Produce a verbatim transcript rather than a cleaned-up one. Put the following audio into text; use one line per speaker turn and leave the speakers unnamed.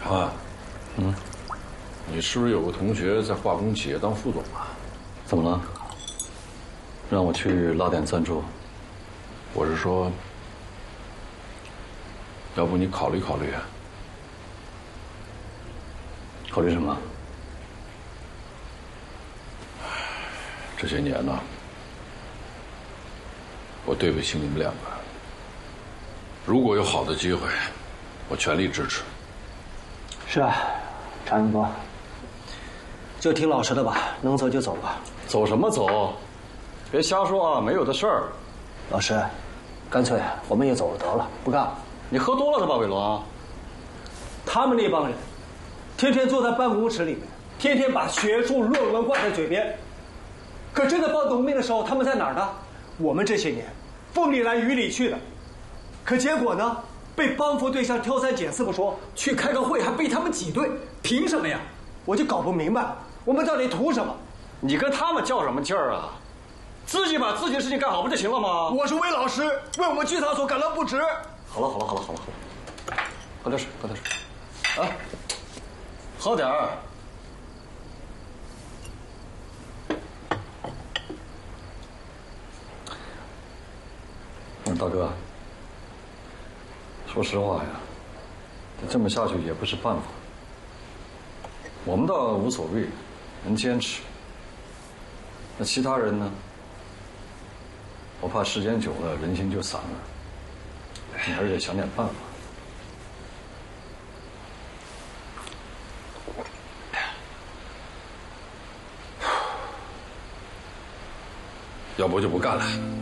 啊，嗯，你是不是有个同学在化工企业当副总啊？
怎么了？让我去拉点赞助？
我是说，要不你考虑考虑啊？
考虑什么？
这些年呢，我对不起你们两个。如果有好的机会，我全力支持。
是啊，常云哥，就听老师的吧，能走就走吧。
走什么走？别瞎说啊，没有的事儿。
老师，干脆我们也走了得了，不干了。
你喝多了是吧，伟龙？
他们那帮人，天天坐在办公室里面，天天把学术论文挂在嘴边。可真的帮农民的时候，他们在哪儿呢？我们这些年，风里来雨里去的，可结果呢？被帮扶对象挑三拣四不说，去开个会还被他们挤兑，凭什么呀？我就搞不明白，我们到底图什么？
你跟他们较什么劲儿啊？自己把自己的事情干好不就行了吗？
我是为老师，为我们剧场所感到不值。
好了好了好了好了好了，喝点水喝点水，啊，喝点儿。大哥，说实话呀，这么下去也不是办法。我们倒无所谓，能坚持。那其他人呢？我怕时间久了人心就散了，你还是得想点办法。
要不就不干了。